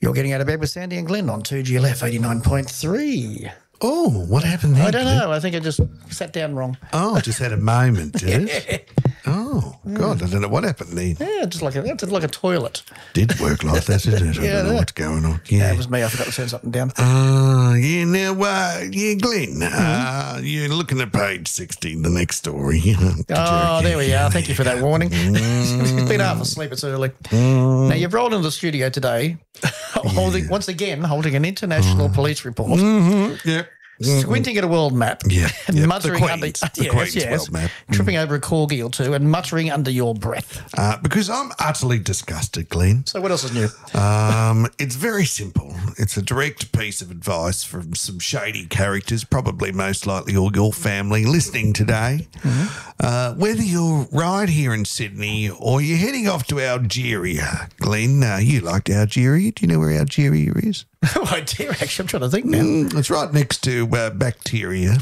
You're getting out of bed with Sandy and Glenn on 2GLF 89.3. Oh, what happened there? I don't know. I think I just sat down wrong. Oh, just had a moment, did it? Oh, God, I don't know what happened there. Yeah, just like a toilet. Did work like that, didn't it? I don't know what's going on. Yeah, That was me. I forgot to turn something down. yeah, now, Glenn, you're looking at page 16, the next story. There we are. Thank you for that warning. It's been half asleep. It's early. Now, you've rolled into the studio today, holding an international police report. Yep. Squinting at a world map, and muttering the Queen's world map. Tripping over a corgi or two, and muttering under your breath. Because I'm utterly disgusted, Glenn. So what else is new? It's very simple. It's a direct piece of advice from some shady characters, probably most likely all your family listening today. Whether you're right here in Sydney or you're heading off to Algeria, Glenn, you liked Algeria. Do you know where Algeria is? Oh, I do, actually. I'm trying to think now. It's right next to bacteria.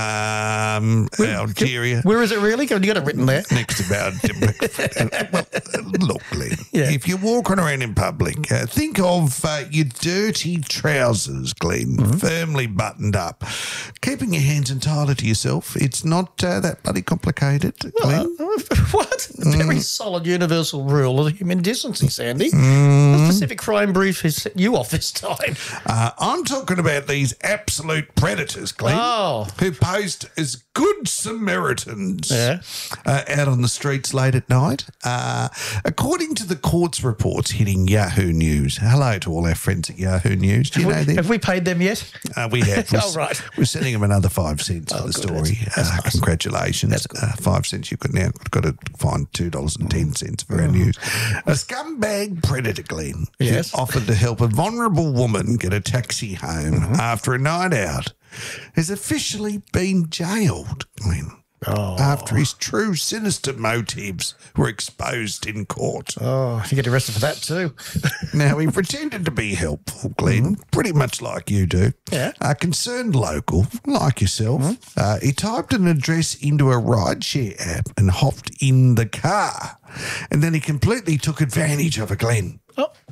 Algeria. Where is it really? You got it written there. Next to well, look, Glenn, if you're walking around in public, think of your dirty trousers, Glenn, firmly buttoned up, keeping your hands entirely to yourself. It's not that bloody complicated, Glenn. What? A very solid universal rule of human decency, Sandy. The specific crime brief has set you off this time. I'm talking about these absolute predators, Glenn, who posed as good Samaritans out on the streets late at night. According to the court's reports hitting Yahoo News. Hello to all our friends at Yahoo News. Do you know them? Have we paid them yet? We have. Right. We're sending them another 5 cents for the story. That's nice. Congratulations. That's good. 5 cents. You've got to find $2.10 for our news. A scumbag predator, Glenn, offered to help a vulnerable woman get a taxi home after a night out, has officially been jailed, Glenn, after his true sinister motives were exposed in court. Oh, you get arrested for that too. Now, he pretended to be helpful, Glenn, pretty much like you do. Yeah. A concerned local, like yourself. He typed an address into a rideshare app and hopped in the car. And then he completely took advantage of her, Glenn.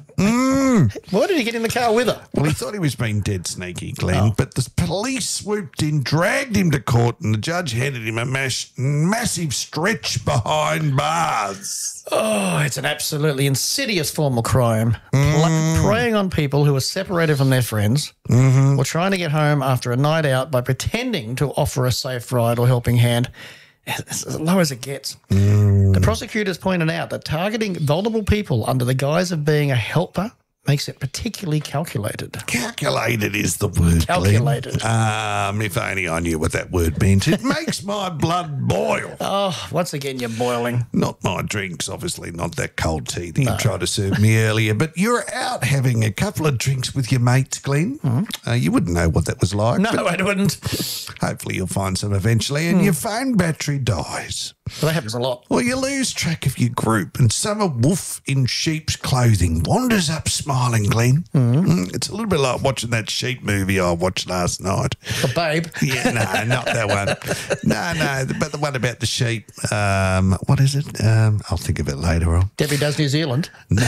Why did he get in the car with her? Well, he thought he was being dead sneaky, Glenn, but the police swooped in, dragged him to court, and the judge handed him a massive stretch behind bars. Oh, it's an absolutely insidious form of crime. Preying on people who are separated from their friends or trying to get home after a night out by pretending to offer a safe ride or helping hand. It's as low as it gets. The prosecutors pointed out that targeting vulnerable people under the guise of being a helper makes it particularly calculated. Calculated is the word, Calculated. Glenn. If only I knew what that word meant. It makes my blood boil. Oh, once again, you're boiling. Not my drinks, obviously, not that cold tea that you tried to serve me earlier, but you're out having a couple of drinks with your mates, Glenn. You wouldn't know what that was like. No, I wouldn't. Hopefully you'll find some eventually, and your phone battery dies. Well, that happens a lot. Or you lose track of your group and summer wolf in sheep's clothing wanders up smiling, Glenn. It's a little bit like watching that sheep movie I watched last night. The Babe. Yeah, no, not that one. No, but the one about the sheep. What is it? I'll think of it later on. Debbie Does New Zealand. No,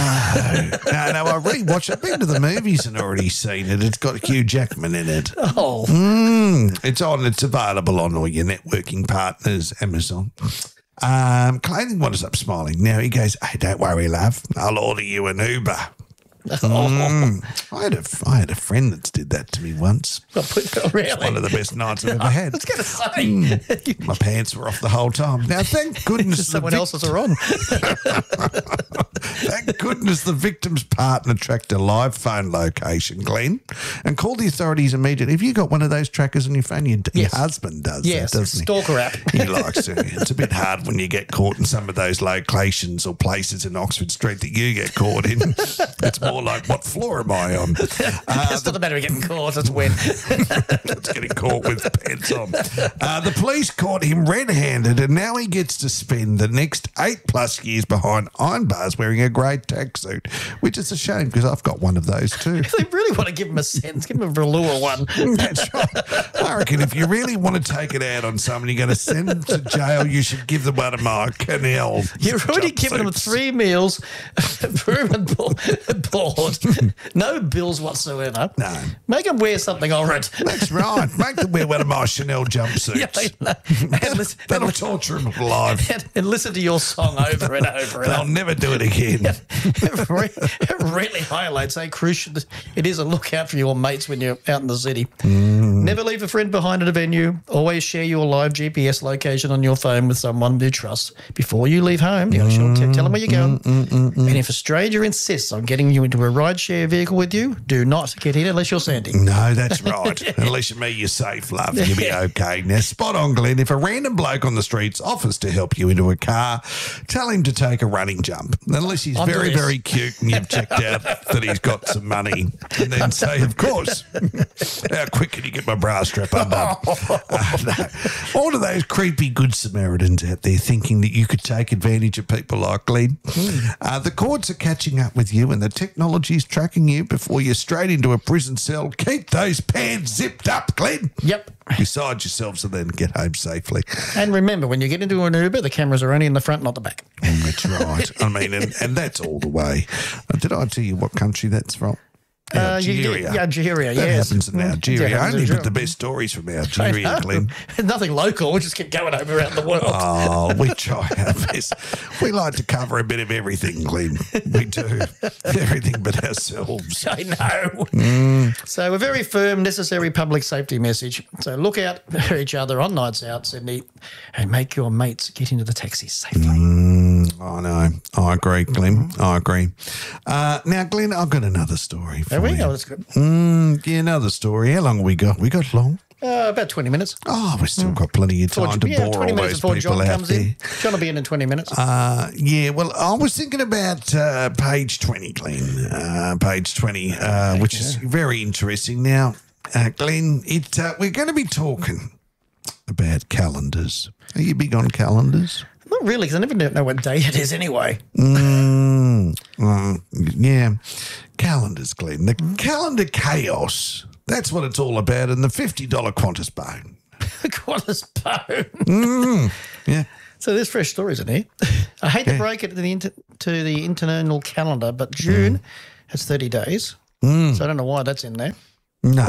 I rewatched it. I've been to the movies and already seen it. It's got Hugh Jackman in it. Oh. It's available on all your networking partners, Amazon. Clothing wanders up smiling. Now he goes, hey, don't worry, love. I'll order you an Uber. I had a friend that did that to me once. Really? One of the best nights I've ever had. I was going to say. My pants were off the whole time. Now, thank goodness Someone else's are on. Thank goodness the victim's partner tracked a live phone location, Glenn, and called the authorities immediately. Have you got one of those trackers on your phone? Your husband does that, doesn't he? Stalker app. He likes it. It's a bit hard when you get caught in some of those locations or places in Oxford Street that you get caught in. It's more like, what floor am I on? It's not the matter of getting caught, it's when. It's getting caught with pants on. The police caught him red-handed, and now he gets to spend the next 8+ years behind iron bars wearing a grey tracksuit, which is a shame because I've got one of those too. They really want to give him a sentence. Give him a velour one. That's right. I reckon if you really want to take it out on someone, you're going to send them to jail, you should give them one of my Canal. You've already given them 3 meals, room and Lord. No bills whatsoever. No. Make them wear something horrid. That's right. Make them wear one of my Chanel jumpsuits. That'll torture them alive. And listen to your song over and over. They'll never do it again. It really highlights how crucial it is a look out for your mates when you're out in the city. Never leave a friend behind at a venue. Always share your live GPS location on your phone with someone you trust. Before you leave home, you got to tell them where you're going. And if a stranger insists on getting you into a rideshare vehicle with you, do not get in unless you're Sandy. No, that's right. Unless you're safe, love, you'll be okay. Now, spot on, Glenn. If a random bloke on the streets offers to help you into a car, tell him to take a running jump. Unless he's very, very cute and you've checked out that he's got some money. And then say, of course, how quick can you get my bra strap undone? No. All of those creepy good Samaritans out there thinking that you could take advantage of people like Glenn. The courts are catching up with you and the technology's tracking you before you're straight into a prison cell. Keep those pants zipped up, Glenn. Yep. Beside yourself so then get home safely. And remember, when you get into an Uber, the cameras are only in the front, not the back. That's right. I mean, and that's all the way. Did I tell you what country that's from? Algeria. Algeria, that yes. happens in Algeria. Only with the best stories from Algeria, Glenn. Nothing local. We just get going over around the world. Oh, we try our best. We like to cover a bit of everything, Glenn. We do. Everything but ourselves. I know. So a very firm, necessary public safety message. So look out for each other on nights out, Sydney, and make your mates get into the taxis safely. I know. I agree, Glenn. I agree. Now, Glenn, I've got another story for you. Oh, that's good. Yeah, another story. How long have we got? We got long? About 20 minutes. Oh, we've still got plenty of time to bore 20 all minutes those before people John out comes there. in. John will be in 20 minutes. Yeah, well, I was thinking about page 20, Glenn. Page 20, which is very interesting. Now, Glenn, we're going to be talking about calendars. Are you big on calendars? Not really, because I never know what day it is anyway. Yeah, calendars, Glenn. The calendar chaos. That's what it's all about. And the $50 Qantas bone. Qantas bone. Yeah. So there's fresh stories in here. I hate to break it to the internal calendar, but June has 30 days. So I don't know why that's in there. No.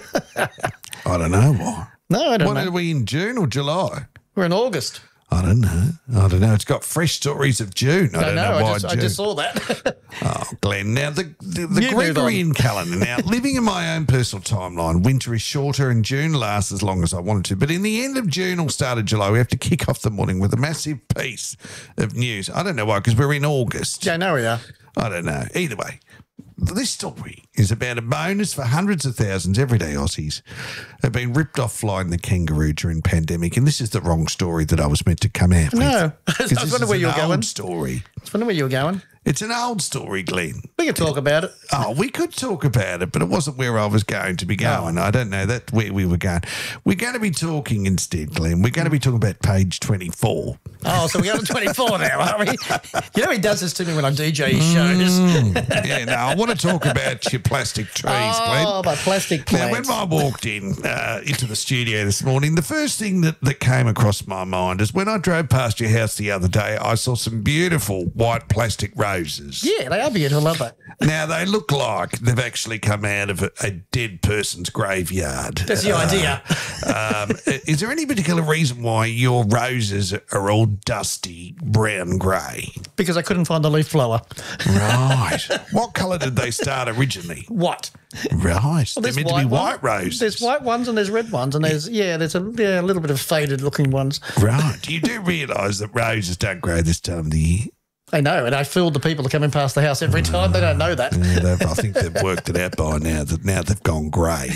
I don't know why. No, I don't know. What are we in, June or July? We're in August. I don't know. It's got fresh stories of June. I don't know why June. I just saw that. Oh, Glenn. Now, the Gregorian calendar. Now, living in my own personal timeline, winter is shorter and June lasts as long as I wanted to. But in the end of June or start of July, we have to kick off the morning with a massive piece of news. I don't know why, because we're in August. Yeah, I know we are. I don't know. Either way. This story is about a bonus for hundreds of thousands everyday Aussies have been ripped off flying the kangaroo during pandemic. And this is the wrong story that I was meant to come out with. No. I was wondering where you were going. Story. I was wondering where you were going. It's an old story, Glenn. We could talk about it. Oh, we could talk about it, but it wasn't where I was going to be going. I don't know that where we were going. We're going to be talking instead, Glenn. We're going to be talking about page 24. Oh, so we're going to 24 now, are we? You know he does this to me when I DJ his shows. Yeah, no, I want to talk about your plastic trees, Glenn. Oh, my plastic plants. Now, when I walked into the studio this morning, the first thing that came across my mind is when I drove past your house the other day, I saw some beautiful white plastic roses. Yeah, they are beautiful, aren't they? Now, they look like they've actually come out of a dead person's graveyard. That's the idea. Is there any particular reason why your roses are all dusty brown grey? Because I couldn't find the leaf blower. Right. What colour did they start originally? White. Right. Well, they're meant to be white roses. There's white ones and there's red ones, and there's a little bit of faded looking ones. Right. You do realise that roses don't grow this time of the year? I know, and I fooled the people that come in past the house every time. They don't know that. Yeah, I think they've worked it out by now that now they've gone grey.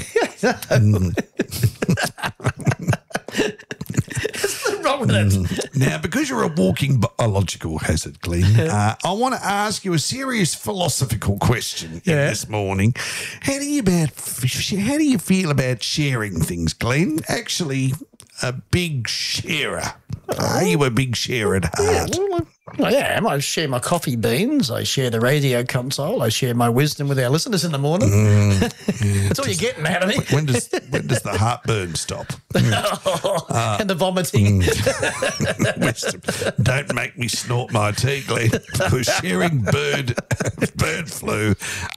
What's wrong with it? Now, because you're a walking biological hazard, Glenn, I want to ask you a serious philosophical question this morning. How do you feel about sharing things, Glenn? Actually, a big sharer. Are you a big sharer at heart? I am. I share my coffee beans. I share the radio console. I share my wisdom with our listeners in the morning. That's all you're getting out of me. When does the heartburn stop? And the vomiting. Wisdom. Don't make me snort my tea, Glenn, because sharing bird flu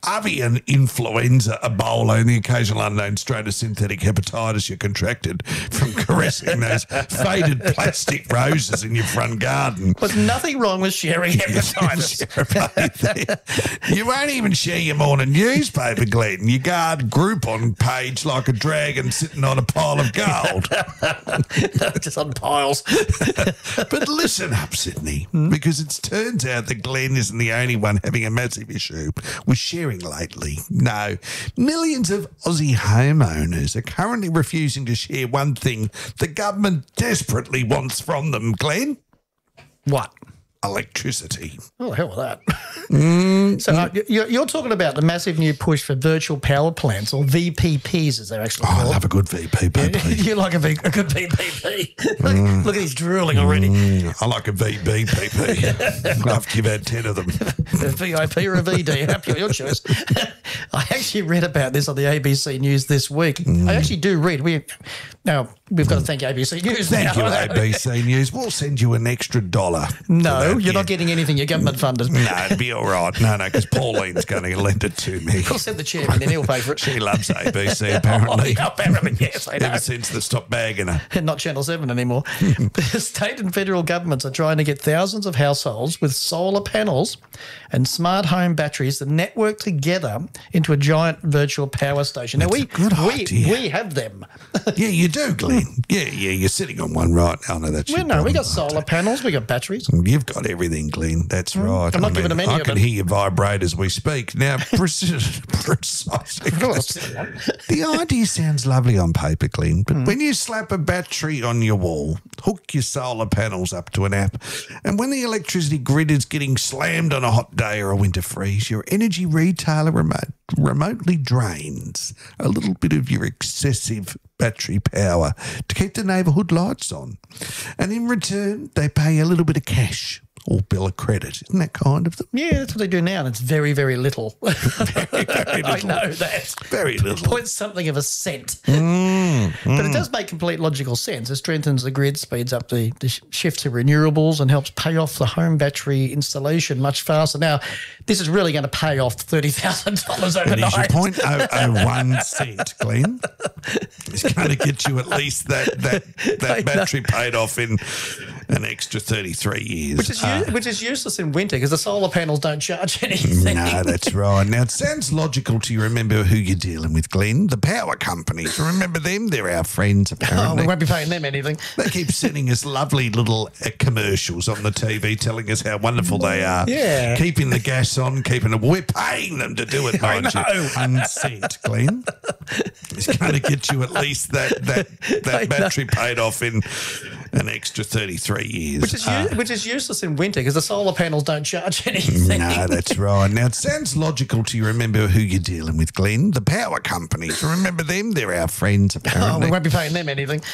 avian influenza, Ebola, and the occasional unknown strain of synthetic hepatitis you contracted from caressing those faded plastic roses in your front garden. There's nothing wrong with sharing hepatitis. You won't even share your morning newspaper, Glenn. You guard Groupon page like a dragon sitting on a pile of gold. Just on piles. But listen up, Sydney, because it turns out that Glenn isn't the only one having a massive issue with sharing lately. No, millions of Aussie homeowners are currently refusing to share one thing the government desperately wants from them, Glenn. What? Electricity. Oh, the hell with that. So you're talking about the massive new push for virtual power plants, or VPPs as they're actually called. I love a good VPP. You like a good VPP. Look at he's drooling already. I like a VBPP. After you've had 10 of them. A VIP or a VD, happy your choice. I actually read about this on the ABC News this week. I actually do read. We've got to thank ABC News. Thank you, ABC News. We'll send you an extra $1. No, you're not getting anything. You're government funded. No, it'll be all right. No, because Pauline's going to lend it to me. I'll send the chairman, then he'll pay for it. She loves ABC, apparently. Apparently, yes, I know. Ever since they stopped bagging her. Not Channel 7 anymore. State and federal governments are trying to get thousands of households with solar panels and smart home batteries that network together into a giant virtual power station. That's a good idea. We have them. Yeah, you do, Glenn. Yeah, you're sitting on one right now. No, that's we got solar panels, we got batteries. You've got everything, Glenn. That's right. I'm not giving them any I of can it. hear you vibrate as we speak. Now, precisely. The idea sounds lovely on paper, Glenn, but when you slap a battery on your wall, hook your solar panels up to an app, and when the electricity grid is getting slammed on a hot day or a winter freeze, your energy retailer remotely drains a little bit of your excessive battery power to keep the neighbourhood lights on. And in return, they pay a little bit of cash or bill of credit. Isn't that kind of them? Yeah, that's what they do now, and it's very, very little. Very little. I know that. Very little. Point something of a cent. But it does make complete logical sense. It strengthens the grid, speeds up the shift to renewables, and helps pay off the home battery installation much faster. Now, this is really going to pay off $30,000 overnight. It is your 0.001 cent, Glenn. It's going to get you at least that battery paid off in an extra 33 years. Which is useless in winter because the solar panels don't charge anything. No, that's right. Now, it sounds logical to you remember who you're dealing with, Glenn. The power companies. Remember them? They're our friends, apparently. Oh, we won't be paying them anything. They keep sending us lovely little commercials on the TV telling us how wonderful they are. Yeah. Keeping the gas on, we're paying them to do it, mind you. 1 cent, Glenn. It's going to get you at least that battery paid off in an extra 33 years. Which is useless in winter because the solar panels don't charge anything. No, that's right. Now, it sounds logical to you remember who you're dealing with, Glenn. The power companies. Remember them? They're our friends, apparently. Oh, we won't be paying them anything.